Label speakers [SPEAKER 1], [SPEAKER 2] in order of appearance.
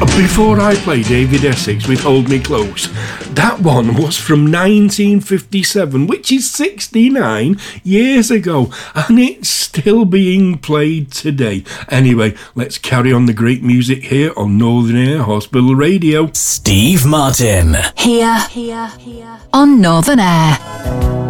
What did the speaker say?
[SPEAKER 1] Before I play David Essex with Hold Me Close, that one was from 1957, which is 69 years ago, and it's still being played today. Anyway, let's carry on the great music here on Northern Air Hospital Radio.
[SPEAKER 2] Steve Martin.
[SPEAKER 3] Here on Northern Air.